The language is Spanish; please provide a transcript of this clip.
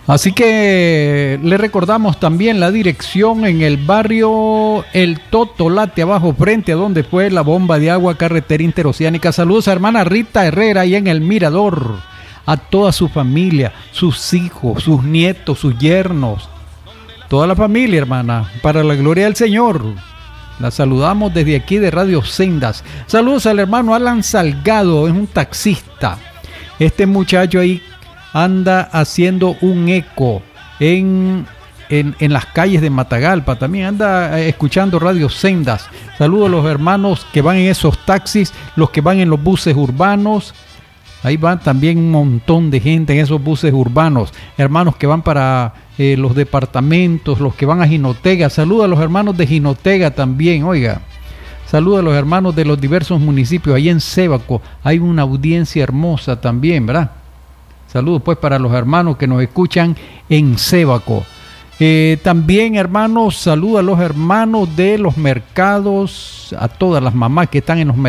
Así que le recordamos también la dirección en el barrio El Totolate, abajo frente a donde fue la bomba de agua, carretera interoceánica. Saludos a hermana Rita Herrera y en el Mirador, a toda su familia, sus hijos, sus nietos, sus yernos, toda la familia, hermana, para la gloria del Señor. La saludamos desde aquí de Radio Sendas. Saludos al hermano Alan Salgado, es un taxista. Este muchacho ahí anda haciendo un eco en las calles de Matagalpa. También anda escuchando Radio Sendas. Saludos a los hermanos que van en esos taxis, los que van en los buses urbanos. Ahí van también un montón de gente en esos buses urbanos. Hermanos que van para los departamentos, los que van a Jinotega. Saludos a los hermanos de Jinotega también, oiga. Saludos a los hermanos de los diversos municipios. Ahí en Sébaco hay una audiencia hermosa también, ¿verdad? Saludos pues para los hermanos que nos escuchan en Sébaco. También, hermanos, saludos a los hermanos de los mercados, a todas las mamás que están en los mercados.